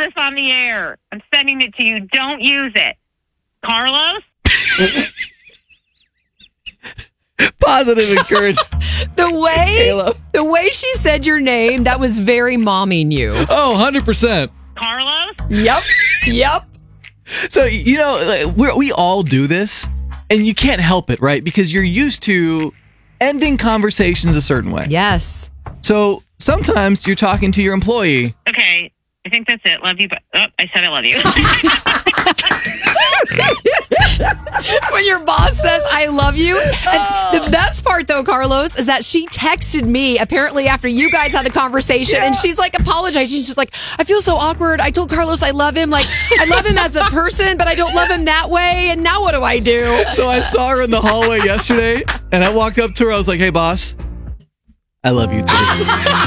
this on the air. I'm sending it to you. Don't use it. Carlos? Positive encouragement. The way she said your name, that was very momming you. Oh, 100%. Carlos? Yep. So, we all do this, and you can't help it, right? Because you're used to ending conversations a certain way. Yes. So sometimes you're talking to your employee. Okay, I think that's it. Love you, but I said I love you. When your boss says, I love you. And the best part, though, Carlos, is that she texted me apparently after you guys had the conversation. And she's like, apologizing. She's just like, I feel so awkward. I told Carlos I love him. Like, I love him as a person, but I don't love him that way. And now what do I do? So I saw her in the hallway yesterday, and I walked up to her. I was like, hey, boss, I love you too.